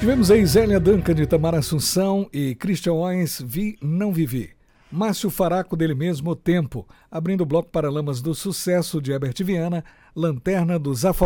Tivemos aí Zélia Duncan de Tamar Assunção e Christian Owens, Vi Não Vivi. Márcio Faraco dele mesmo, O Tempo, abrindo o bloco Paralamas do Sucesso de Herbert Viana, Lanterna dos Afogados.